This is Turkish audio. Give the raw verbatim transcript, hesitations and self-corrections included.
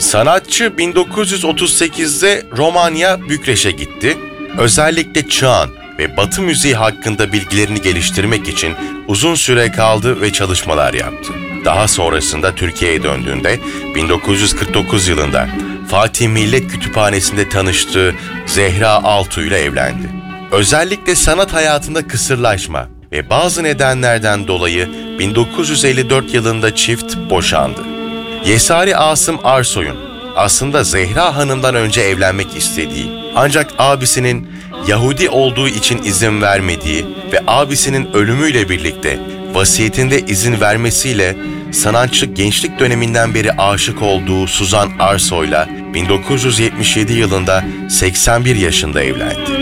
Sanatçı bin dokuz yüz otuz sekizde Romanya, Bükreş'e gitti. Özellikle çağın ve Batı müziği hakkında bilgilerini geliştirmek için uzun süre kaldı ve çalışmalar yaptı. Daha sonrasında Türkiye'ye döndüğünde bin dokuz yüz kırk dokuz yılında Fatih Millet Kütüphanesi'nde tanıştığı Zehra Altuğ ile evlendi. Özellikle sanat hayatında kısırlaşma ve bazı nedenlerden dolayı bin dokuz yüz elli dört yılında çift boşandı. Yesari Asım Arsoy'un aslında Zehra Hanım'dan önce evlenmek istediği, ancak abisinin Yahudi olduğu için izin vermediği ve abisinin ölümüyle birlikte vasiyetinde izin vermesiyle sanatçı gençlik döneminden beri aşık olduğu Suzan Arsoy'la bin dokuz yüz yetmiş yedi yılında seksen bir yaşında evlendi.